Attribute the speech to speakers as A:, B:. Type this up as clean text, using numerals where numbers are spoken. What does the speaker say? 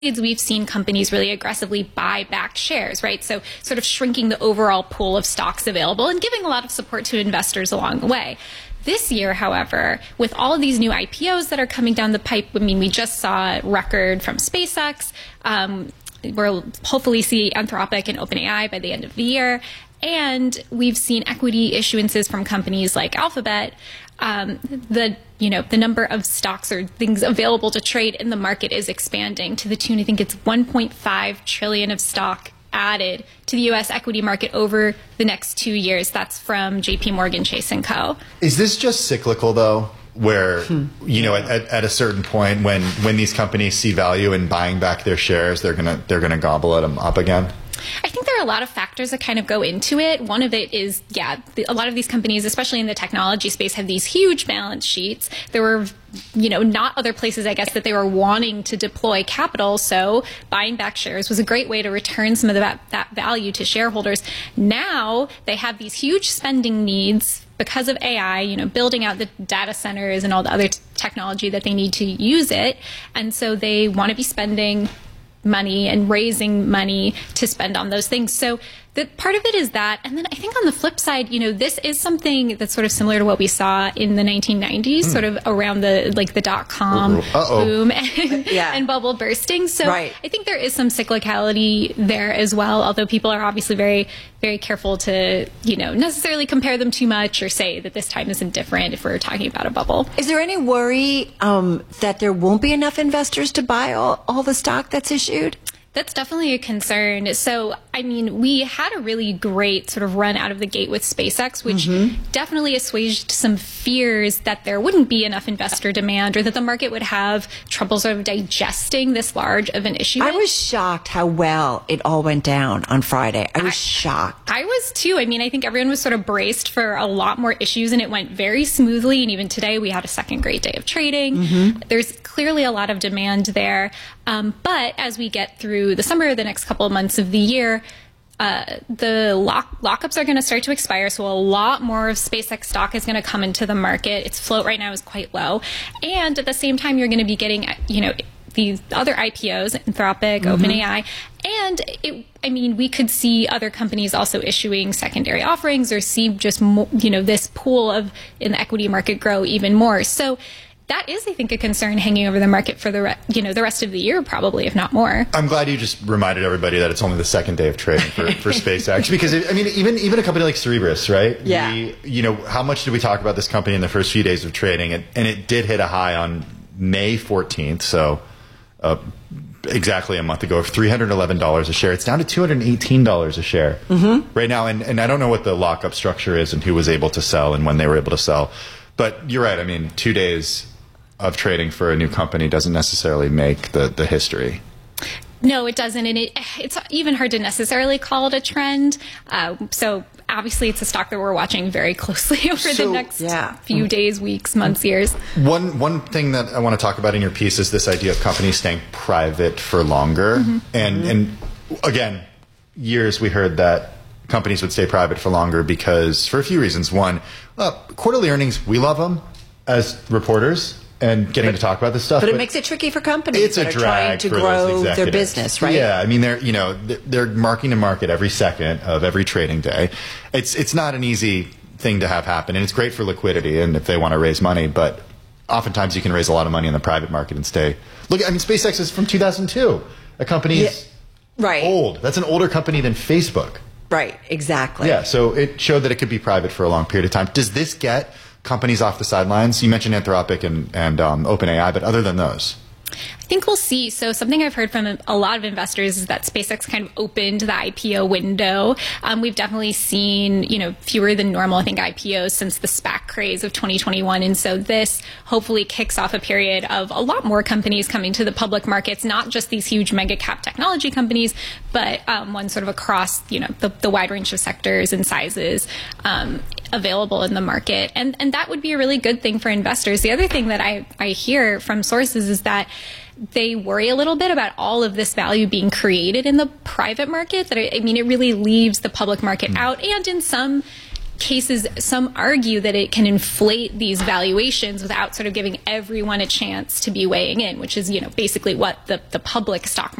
A: we've seen companies really aggressively buy back shares, right? So sort of shrinking the overall pool of stocks available and giving a lot of support to investors along the way. This year, however, with all of these new IPOs that are coming down the pipe, I mean, we just saw a record from SpaceX. We'll hopefully see Anthropic and OpenAI by the end of the year. And we've seen equity issuances from companies like Alphabet. The number of stocks or things available to trade in the market is expanding to the tune, I think it's 1.5 trillion of stock added to the U.S. equity market over the next 2 years. That's from J.P. Morgan Chase & Co.
B: Is this just cyclical, though? Where, at a certain point when these companies see value in buying back their shares, they're gonna gobble them up again?
A: I think there are a lot of factors that kind of go into it. One of it is, a lot of these companies, especially in the technology space, have these huge balance sheets. There were, not other places, I guess, that they were wanting to deploy capital. So buying back shares was a great way to return some of that value to shareholders. Now they have these huge spending needs because of AI, building out the data centers and all the other technology that they need to use it. And so they want to be spending money and raising money to spend on those things. So the part of it is that. And then I think on the flip side, this is something that's sort of similar to what we saw in the 1990s, sort of around the dot-com boom and bubble bursting. So I think there is some cyclicality there as well, although people are obviously very, very careful to, necessarily compare them too much or say that this time isn't different if we're talking about a bubble.
C: Is there any worry that there won't be enough investors to buy all the stock that's issued?
A: That's definitely a concern. So, I mean, we had a really great sort of run out of the gate with SpaceX, which definitely assuaged some fears that there wouldn't be enough investor demand or that the market would have trouble sort of digesting this large of an issue.
C: I was shocked how well it all went down on Friday. I was shocked.
A: I was too. I mean, I think everyone was sort of braced for a lot more issues and it went very smoothly. And even today we had a second great day of trading. There's clearly a lot of demand there. But as we get through the summer, the next couple of months of the year, the lockups are going to start to expire. So a lot more of SpaceX stock is going to come into the market. Its float right now is quite low. And at the same time, you're going to be getting, these other IPOs, Anthropic, OpenAI. And we could see other companies also issuing secondary offerings or see just, this pool in the equity market grow even more. So that is, I think, a concern hanging over the market for the rest of the year, probably, if not more.
B: I'm glad you just reminded everybody that it's only the second day of trading for SpaceX, because even a company like Cerebras, right?
C: Yeah.
B: How much did we talk about this company in the first few days of trading? And it did hit a high on May 14th, so exactly a month ago, of $311 a share. It's down to $218 a share right now, and I don't know what the lockup structure is and who was able to sell and when they were able to sell. But you're right. I mean, 2 days of trading for a new company doesn't necessarily make the history.
A: No, it doesn't. And it's even hard to necessarily call it a trend. So obviously it's a stock that we're watching very closely over the next few days, weeks, months, years.
B: One thing that I want to talk about in your piece is this idea of companies staying private for longer. And again, years we heard that companies would stay private for longer because, for a few reasons. One, quarterly earnings, we love them as reporters and getting to talk about this stuff.
C: But it makes it tricky for companies that are trying to grow their business, right?
B: Yeah, I mean, they're marking to market every second of every trading day. It's not an easy thing to have happen, and it's great for liquidity and if they want to raise money, but oftentimes you can raise a lot of money in the private market and stay. Look, I mean, SpaceX is from 2002. A company's old. That's an older company than Facebook.
C: Right, exactly.
B: Yeah, so it showed that it could be private for a long period of time. Does this get companies off the sidelines? You mentioned Anthropic and OpenAI, but other than those?
A: I think we'll see. So something I've heard from a lot of investors is that SpaceX kind of opened the IPO window. We've definitely seen, fewer than normal, I think, IPOs since the SPAC craze of 2021. And so this hopefully kicks off a period of a lot more companies coming to the public markets, not just these huge mega cap technology companies, but ones sort of across, the wide range of sectors and sizes available in the market. And that would be a really good thing for investors. The other thing that I hear from sources is that they worry a little bit about all of this value being created in the private market. That it really leaves the public market out, and in some cases, some argue that it can inflate these valuations without sort of giving everyone a chance to be weighing in, which is, basically what the public stock